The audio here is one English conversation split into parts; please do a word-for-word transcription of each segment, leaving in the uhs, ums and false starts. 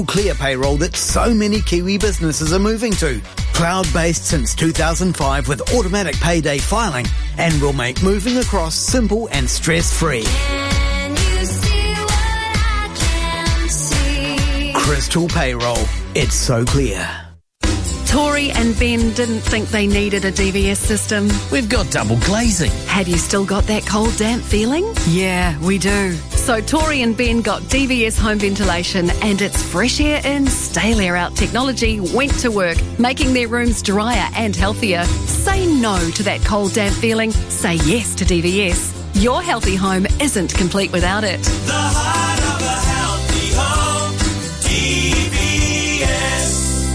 Clear payroll that so many Kiwi businesses are moving to. Cloud-based since two thousand five with automatic payday filing, and will make moving across simple and stress-free. Can you see what I can see? Crystal Payroll. It's so clear. Tori and Ben didn't think they needed a D V S system. We've got double glazing. Have you still got that cold, damp feeling? Yeah, we do. So Tori and Ben got D V S home ventilation, and its fresh air in, stale air out technology went to work, making their rooms drier and healthier. Say no to that cold, damp feeling. Say yes to D V S. Your healthy home isn't complete without it. The heart of a healthy home, D V S.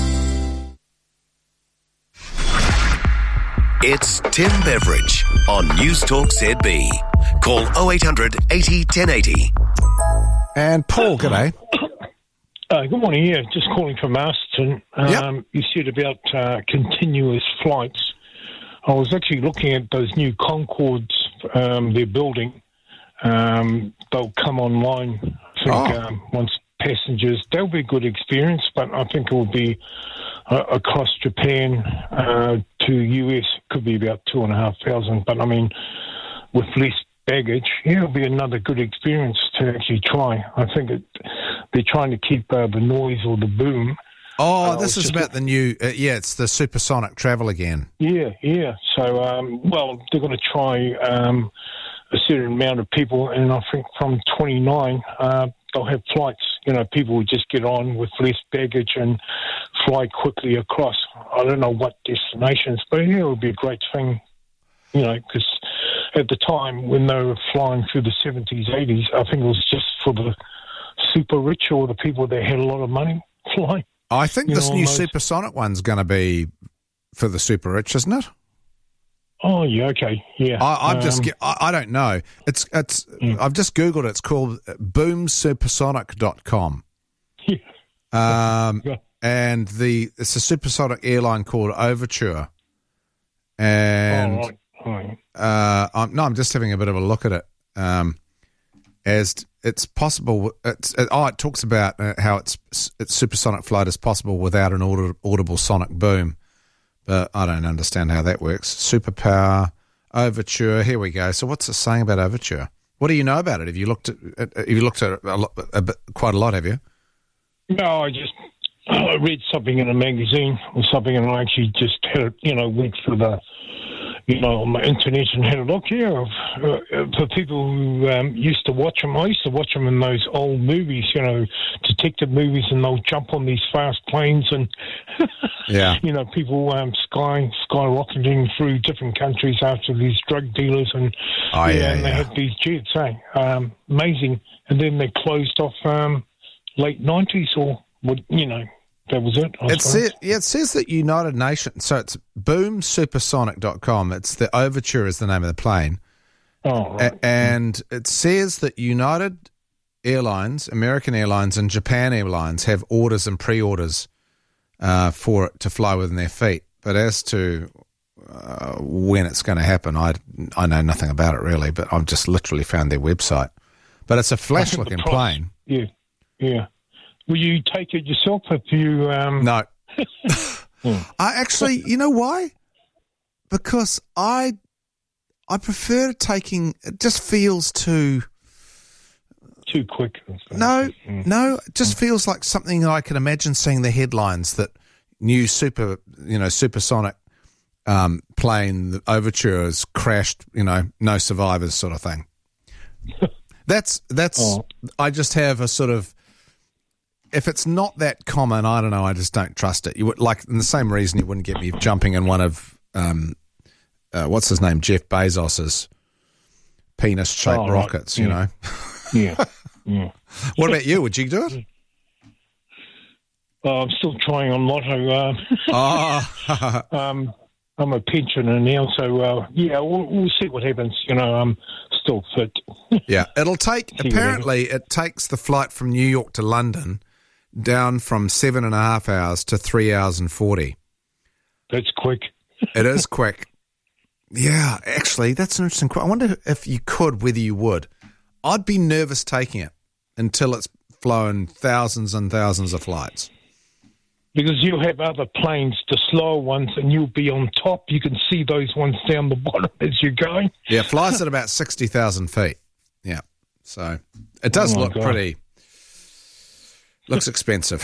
It's Tim Beveridge on News Talk Z B. Call oh eight hundred eighty ten eighty. And Paul, g'day. Uh, good morning. Yeah, just calling from Masterton. Um, Yep. You said about uh, continuous flights. I was actually looking at those new Concords um, they're building. Um, they'll come online, I think, Oh. um, once passengers. They'll be a good experience, but I think it will be uh, across Japan uh, to U S. Could be about two and a half thousand. But I mean, with less baggage, yeah, it'll be another good experience to actually try. I think it, they're trying to keep uh, the noise or the boom. Oh, Uh, this it's is just about the new, uh, yeah, it's the supersonic travel again. Yeah, yeah. So, um, well, they're going to try um, a certain amount of people, and I think from twenty-nine, uh, they'll have flights. You know, people will just get on with less baggage and fly quickly across. I don't know what destinations, but yeah, it would be a great thing, you know, because at the time when they were flying through the seventies, eighties, I think it was just for the super rich or the people that had a lot of money flying. I think You this know, new almost- supersonic one's going to be for the super rich, isn't it? Oh, yeah, okay, yeah. I, I've just, Um, ge- I, I don't know. It's, it's. Mm. I've just googled it. It's called boom supersonic dot com. Yeah. Um, Yeah. and the it's a supersonic airline called Overture. And oh, right, right. uh, I'm, no, I'm just having a bit of a look at it. Um, as t- it's possible, it's it, oh, it talks about uh, how it's its supersonic flight is possible without an audi- audible sonic boom, but I don't understand how that works. Superpower, Overture. Here we go. So, what's it saying about Overture? What do you know about it? Have you looked at uh, have you looked at it a lot, a bit, quite a lot? Have you? No, I just I read something in a magazine or something, and I actually just had it, you know, went through the, you know, on my internet and had a look here. Of, uh, for people who um, used to watch them, I used to watch them in those old movies, you know, detective movies, and they'll jump on these fast planes and, Yeah. you know, people um, sky skyrocketing through different countries after these drug dealers, and Oh, yeah, and they yeah. had these jets, eh? Um, amazing. And then they closed off um, late nineties, or what, you know. That was it. I It suppose. says, yeah, it says that United Nations, so it's boom supersonic dot com. It's the Overture is the name of the plane. Oh, right. A- and it says that United Airlines, American Airlines, and Japan Airlines have orders and pre-orders uh, for it to fly within their feet. But as to uh, when it's going to happen, I, I know nothing about it really, but I've just literally found their website. But it's a I think the flash-looking price- plane. Yeah, yeah. Will you take it yourself if you... Um, No. I actually, you know why? Because I I prefer taking, it just feels too, Too quick. no, Mm. no, it just feels like something I can imagine seeing the headlines that new super, you know, supersonic um, plane, the Overture has crashed, you know, no survivors sort of thing. That's, that's, Oh. I just have a sort of, if it's not that common, I don't know, I just don't trust it. You would, like, in the same reason you wouldn't get me jumping in one of, um, uh, what's his name, Jeff Bezos's penis-shaped Oh, right. rockets, you Yeah. know. Yeah, yeah. What about you? Would you do it? Uh, I'm still trying on Lotto. Uh, Oh, um, I'm a pensioner now, so uh, yeah, we'll, we'll see what happens. You know, I'm still fit. yeah. It'll take, what apparently, it takes the flight from New York to London down from seven and a half hours to three hours and forty. That's quick. It is quick. Yeah, actually, that's an interesting question. I wonder if you could, whether you would. I'd be nervous taking it until it's flown thousands and thousands of flights. Because you'll have other planes, the slower ones, and you'll be on top. You can see those ones down the bottom as you're going. Yeah, it flies at about sixty thousand feet. Yeah. So it does Oh, my look God. pretty, looks expensive.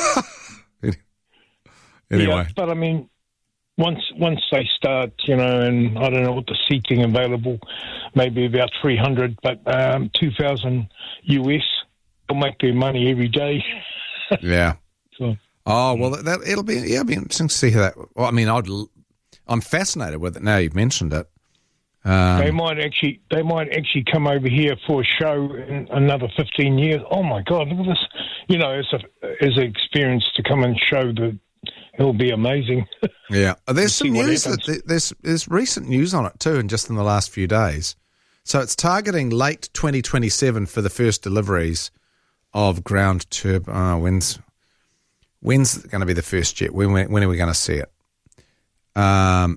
Anyway. Yeah, but I mean, once once they start, you know, and I don't know what the seating available, maybe about three hundred, but um, two thousand U S, they'll make their money every day. Yeah. So, Oh, well, that, it'll be, yeah, it'll be interesting to see how that, well, I mean, I'd, l- I'm fascinated with it now you've mentioned it. Um, they might actually they might actually come over here for a show in another fifteen years. Oh my God, look at this! You know, as a as an experience to come and show the. It'll be amazing. Yeah, Uh, there's see some what news that happens. there's there's recent news on it too, and just in the last few days. So it's targeting late twenty twenty-seven for the first deliveries of ground turbo. Oh, when's when's going to be the first jet? When when are we going to see it? Um.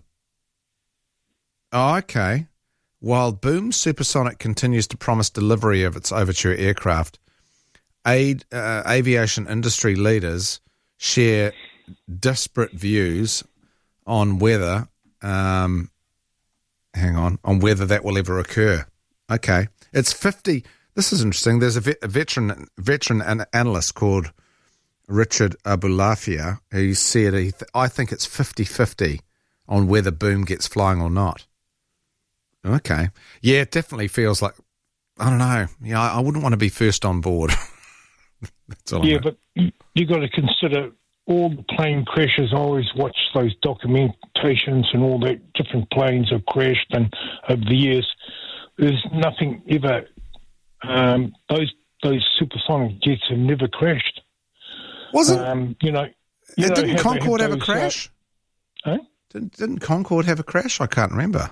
Oh, okay. While Boom Supersonic continues to promise delivery of its Overture aircraft, aid, uh, aviation industry leaders share disparate views on whether, um, hang on, on whether that will ever occur. Okay, it's fifty. This is interesting. There's a, vet, a veteran veteran an, analyst called Richard Abulafia who said he th- I think it's fifty-fifty on whether Boom gets flying or not. Okay, yeah, it definitely feels like I don't know. Yeah, I, I wouldn't want to be first on board. That's all. Yeah, I'm but you, you got to consider all the plane crashes. I always watch those documentations and all that different planes have crashed, and over the years, there's nothing ever. Um, those those supersonic jets have never crashed. Wasn't Um, you know, you know, didn't have- Concorde have, have a those, uh, crash? huh? Didn't, didn't Concorde have a crash? I can't remember.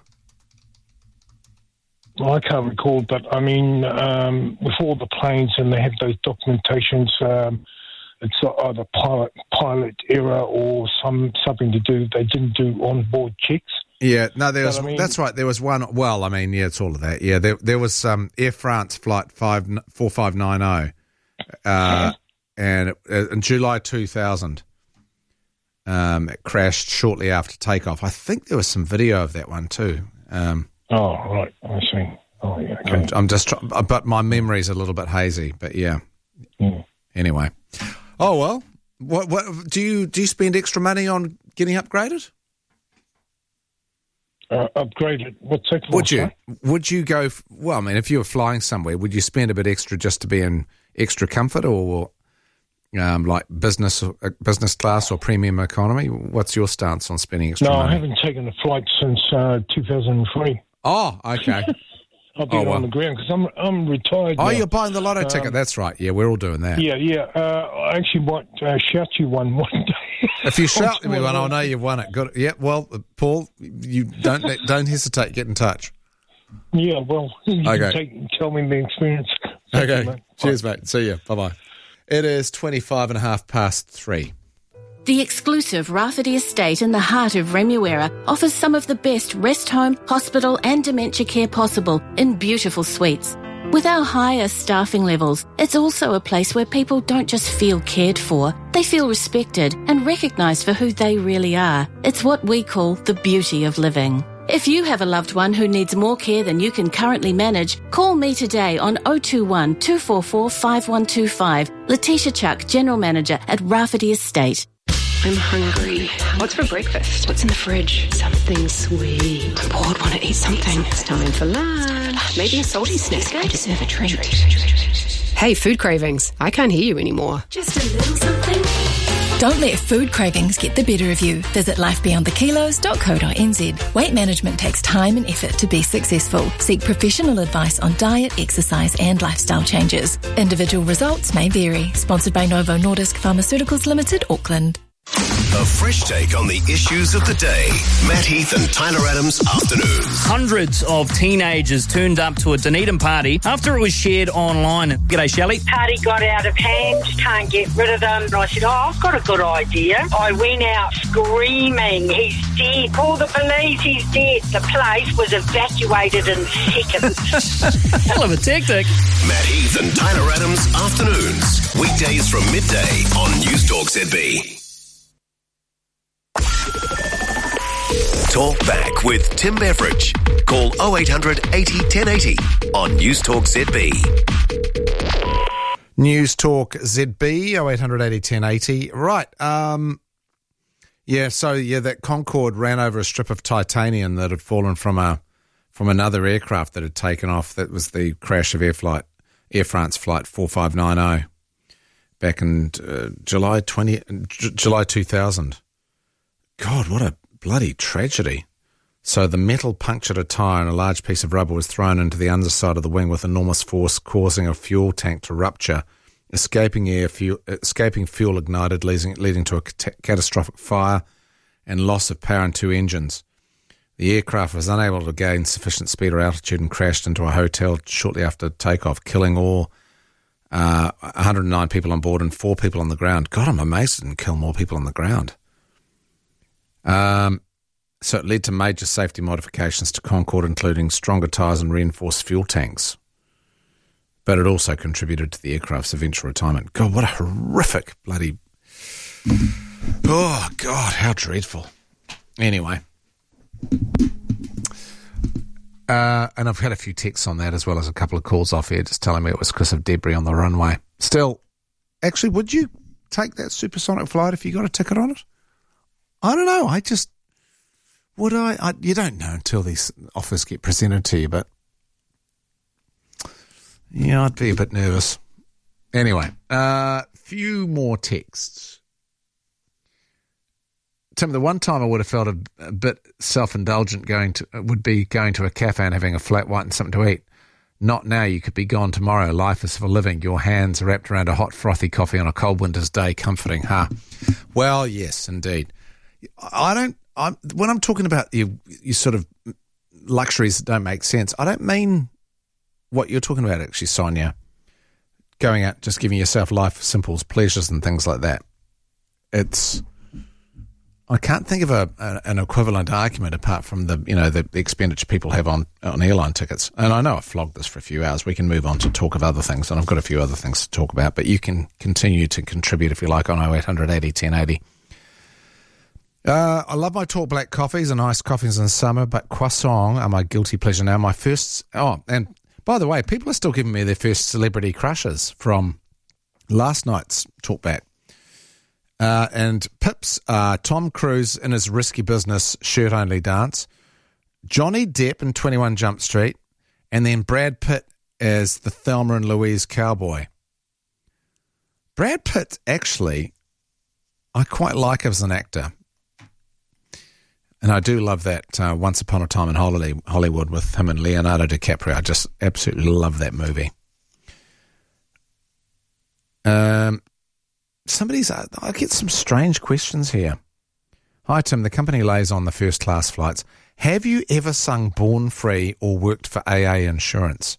Well, I can't recall, but I mean, um, with all the planes and they have those documentations, um, it's either pilot pilot error or some something to do. They didn't do onboard checks. Yeah, no, there was. But, I mean- that's right. There was one. Well, I mean, yeah, it's all of that. Yeah, there there was um, Air France flight five four five nine zero, uh, and it, uh, in July two thousand, um, it crashed shortly after takeoff. I think there was some video of that one too. Um, Oh, right. I see. Oh, yeah. Okay. I'm, I'm just, try- but my memory's a little bit hazy. But yeah. Mm. Anyway. Oh well. What what do you do? You spend extra money on getting upgraded? Uh, upgraded. What's that? Would you? sorry? Would you go? f- Well, I mean, if you were flying somewhere, would you spend a bit extra just to be in extra comfort, or um, like business, uh, business class, or premium economy? What's your stance on spending extra No, money? I haven't taken a flight since uh, two thousand three. Oh, okay. I've been Oh, well. on the ground because I'm I'm retired. Oh, now. you're buying the lotto ticket. That's right. Yeah, we're all doing that. Yeah, yeah. Uh, I actually might uh, shout you one one day. If you shout I'm me one, I'll sure. know you've won it. Good. Yeah. Well, uh, Paul, you don't don't hesitate. Get in touch. Yeah, well, you Okay. can take, tell me the experience. Thank you, Okay. mate. Cheers, mate. See you. Bye bye. It is twenty-five and a half past three. The exclusive Rafferty Estate in the heart of Remuera offers some of the best rest home, hospital and dementia care possible in beautiful suites. With our higher staffing levels, it's also a place where people don't just feel cared for, they feel respected and recognised for who they really are. It's what we call the beauty of living. If you have a loved one who needs more care than you can currently manage, call me today on oh two one, two four four, five one two five. Letitia Chuck, General Manager at Rafferty Estate. I'm hungry. What's for breakfast? What's in the fridge? Something sweet. I'm bored, want to eat something. It's time for lunch. Maybe a salty snack. I deserve a treat. Hey, food cravings. I can't hear you anymore. Just a little something. Don't let food cravings get the better of you. Visit life beyond the kilos dot co dot n z. Weight management takes time and effort to be successful. Seek professional advice on diet, exercise and lifestyle changes. Individual results may vary. Sponsored by Novo Nordisk Pharmaceuticals Limited, Auckland. A fresh take on the issues of the day. Matt Heath and Tyler Adams Afternoons. Hundreds of teenagers turned up to a Dunedin party after it was shared online. G'day, Shelley. Party got out of hand, can't get rid of them. And I said, oh, I've got a good idea. I went out screaming, he's dead. Call the police, he's dead. The place was evacuated in seconds. Hell of a tactic. Matt Heath and Tyler Adams Afternoons. Weekdays from midday on News Talk Z B. Talk back with Tim Beveridge. Call oh eight hundred eighty ten eighty on News Talk Z B. News Talk Z B, oh eight hundred eighty ten eighty. Right. Um, yeah, so, yeah, that Concorde ran over a strip of titanium that had fallen from a from another aircraft that had taken off. That was the crash of Air Flight, Air France Flight four five nine zero back in uh, July twenty, J- July two thousand. God, what a bloody tragedy. So the metal punctured a tyre and a large piece of rubber was thrown into the underside of the wing with enormous force, causing a fuel tank to rupture. Escaping air fuel, escaping fuel ignited, leading, leading to a cat- catastrophic fire and loss of power in two engines. The aircraft was unable to gain sufficient speed or altitude and crashed into a hotel shortly after takeoff, killing all uh, one hundred nine people on board and four people on the ground. God, I'm amazed it didn't kill more people on the ground. Um, so it led to major safety modifications to Concorde, including stronger tyres and reinforced fuel tanks. But it also contributed to the aircraft's eventual retirement. God, what a horrific bloody... Oh, God, how dreadful. Anyway. Uh, and I've had a few texts on that as well as a couple of calls off here just telling me it was because of debris on the runway. Still, actually, would you take that supersonic flight if you got a ticket on it? I don't know. I just, would I, I? You don't know until these offers get presented to you, but yeah, I'd be a bit nervous. Anyway, a uh, few more texts. Tim, the one time I would have felt a, a bit self-indulgent going to, would be going to a cafe and having a flat white and something to eat. Not now. You could be gone tomorrow. Life is for living. Your hands are wrapped around a hot, frothy coffee on a cold winter's day. Comforting, huh? Well, yes, indeed. I don't, I'm, when I'm talking about you, you sort of luxuries that don't make sense, I don't mean what you're talking about actually, Sonia. Going out, just giving yourself life simples, pleasures and things like that. It's, I can't think of a, a an equivalent argument apart from the, you know, the, the expenditure people have on, on airline tickets. And I know I've flogged this for a few hours. We can move on to talk of other things, and I've got a few other things to talk about, but you can continue to contribute if you like on oh eight hundred eighty ten eighty. Uh, I love my tall black coffees and iced coffees in summer, but croissants are my guilty pleasure now. My first, oh, and by the way, people are still giving me their first celebrity crushes from last night's talkback. Uh, and Pips are Tom Cruise in his Risky Business shirt-only dance, Johnny Depp in twenty-one Jump Street, and then Brad Pitt as the Thelma and Louise cowboy. Brad Pitt, actually, I quite like as an actor. And I do love that uh, Once Upon a Time in Hollywood with him and Leonardo DiCaprio. I just absolutely love that movie. Um, somebody's, uh, I get some strange questions here. Hi, Tim. The company lays on the first class flights. Have you ever sung Born Free or worked for A A Insurance?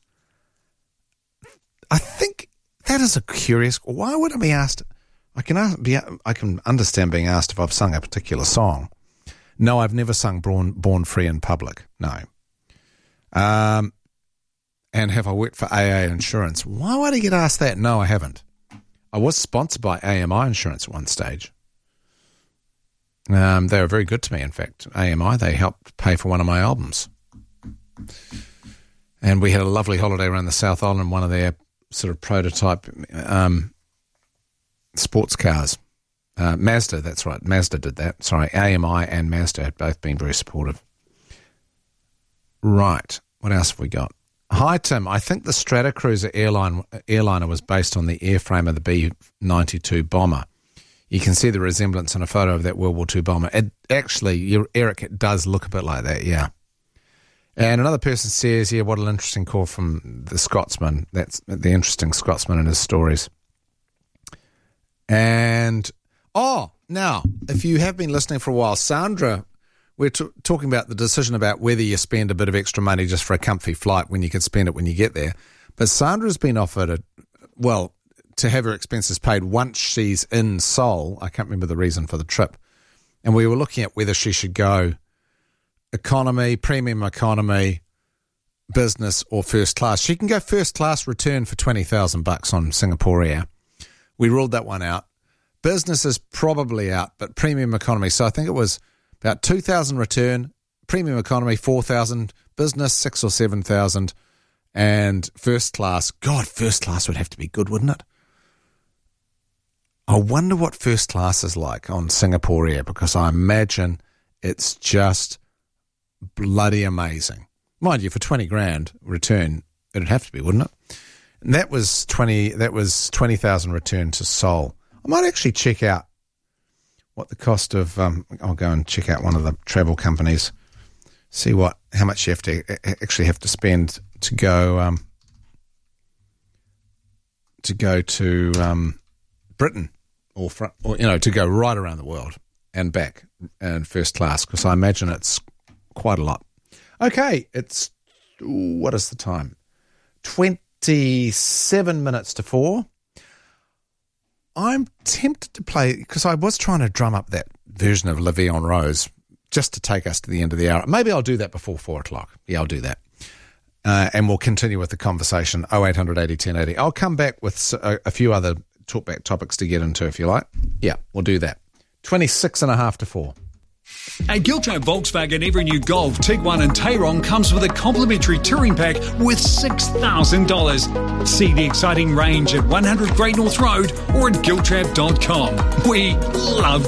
I think that is a curious. Why would I be asked? I can ask, be, I can understand being asked if I've sung a particular song. No, I've never sung Born, Born Free in public. No. Um, and have I worked for A A Insurance? Why would I get asked that? No, I haven't. I was sponsored by A M I Insurance at one stage. Um, they were very good to me, in fact. A M I, they helped pay for one of my albums. And we had a lovely holiday around the South Island, one of their sort of prototype um, sports cars. Uh, Mazda, that's right. Mazda did that. Sorry, A M I and Mazda had both been very supportive. Right. What else have we got? Hi, Tim. I think the Stratocruiser airline, airliner was based on the airframe of the B ninety-two bomber. You can see the resemblance in a photo of that World War Two bomber. It, actually, you're, Eric, it does look a bit like that, yeah. And another person says, yeah, what an interesting call from the Scotsman. That's the interesting Scotsman and his stories. And... Oh, Now, if you have been listening for a while, Sandra, we're t- talking about the decision about whether you spend a bit of extra money just for a comfy flight when you can spend it when you get there. But Sandra's been offered, a, well, to have her expenses paid once she's in Seoul. I can't remember the reason for the trip. And we were looking at whether she should go economy, premium economy, business or first class. She can go first class return for twenty thousand bucks on Singapore Air. We ruled that one out. Business is probably out, but premium economy. So I think it was about two thousand return, premium economy four thousand, business six or seven thousand, and first class. God, first class would have to be good, wouldn't it? I wonder what first class is like on Singapore Air, because I imagine it's just bloody amazing. Mind you, for twenty grand return, it'd have to be, wouldn't it? And that was twenty. That was twenty thousand return to Seoul. I might actually check out what the cost of. Um, I'll go and check out one of the travel companies, see what how much you have to actually have to spend to go um, to go to um, Britain or, front, or you know to go right around the world and back in first class, because I imagine it's quite a lot. Okay, it's, ooh, what is the time? twenty-seven minutes to four. I'm tempted to play, because I was trying to drum up that version of La Vie en Rose just to take us to the end of the hour. Maybe I'll do that before four o'clock. Yeah, I'll do that. Uh, and we'll continue with the conversation, oh eight hundred eighty ten eighty. I'll come back with a, a few other talkback topics to get into if you like. Yeah, we'll do that. twenty-six and a half to four. At Giltrap Volkswagen, every new Golf, Tiguan and Tayron comes with a complimentary touring pack worth six thousand dollars. See the exciting range at one hundred Great North Road or at giltrap dot com. We love